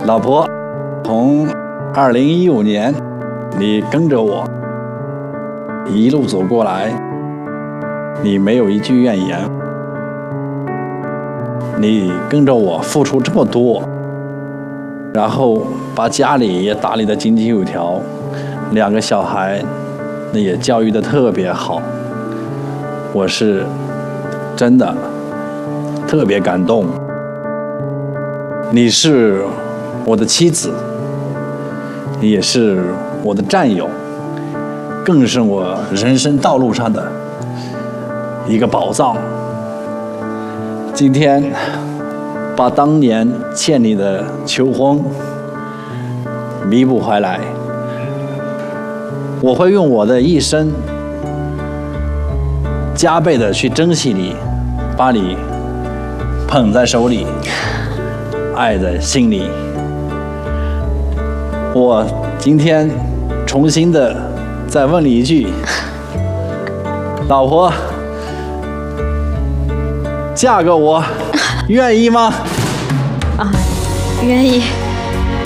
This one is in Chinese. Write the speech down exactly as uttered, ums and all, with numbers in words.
老婆，从二零一五年你跟着我一路走过来，你没有一句怨言，你跟着我付出这么多，然后把家里也打理得井井有条，两个小孩那也教育得特别好，我是真的特别感动。你是我的妻子，你也是我的战友，更是我人生道路上的一个宝藏。今天把当年欠你的求婚弥补回来，我会用我的一生加倍的去珍惜你，把你捧在手里，爱在心里。我今天重新的再问你一句，老婆，嫁给我愿意吗？ 啊，愿意。